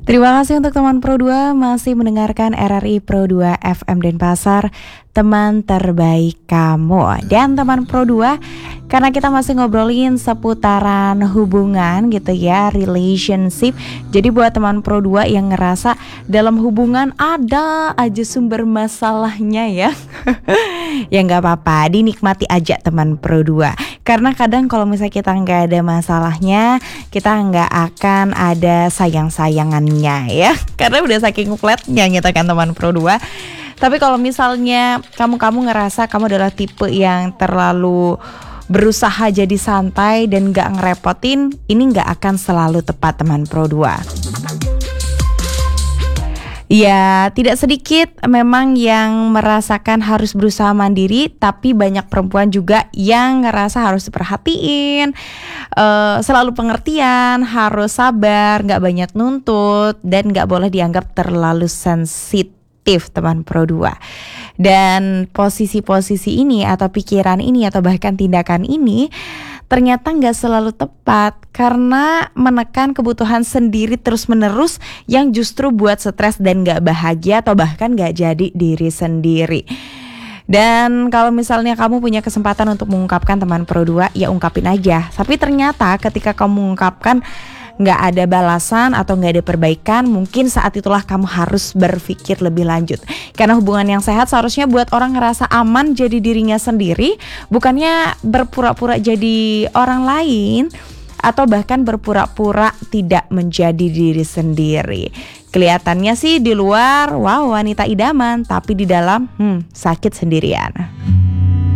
Terima kasih untuk teman Pro 2 masih mendengarkan RRI Pro 2 FM Denpasar, teman terbaik kamu. Dan teman Pro 2, karena kita masih ngobrolin seputaran hubungan gitu ya, relationship. Jadi buat teman Pro 2 yang ngerasa dalam hubungan ada aja sumber masalahnya ya, ya nggak apa-apa, dinikmati aja teman Pro 2. Karena kadang kalau misalnya kita nggak ada masalahnya, kita nggak akan ada sayang-sayangannya ya. Karena udah saking flatnya gitu kan teman Pro 2. Tapi kalau misalnya kamu ngerasa kamu adalah tipe yang terlalu berusaha jadi santai dan nggak ngerepotin, ini nggak akan selalu tepat teman Pro 2. Ya, tidak sedikit memang yang merasakan harus berusaha mandiri, tapi banyak perempuan juga yang ngerasa harus diperhatiin, selalu pengertian, harus sabar, gak banyak nuntut, dan gak boleh dianggap terlalu sensitif teman Pro 2. Dan posisi-posisi ini atau pikiran ini atau bahkan tindakan ini ternyata gak selalu tepat karena menekan kebutuhan sendiri terus-menerus yang justru buat stres dan gak bahagia atau bahkan gak jadi diri sendiri. Dan kalau misalnya kamu punya kesempatan untuk mengungkapkan teman Pro 2, ya ungkapin aja. Tapi ternyata ketika kamu mengungkapkan nggak ada balasan atau nggak ada perbaikan, mungkin saat itulah kamu harus berpikir lebih lanjut. Karena hubungan yang sehat seharusnya buat orang ngerasa aman jadi dirinya sendiri, bukannya berpura-pura jadi orang lain atau bahkan berpura-pura tidak menjadi diri sendiri. Kelihatannya sih di luar, wow, wanita idaman, tapi di dalam sakit sendirian.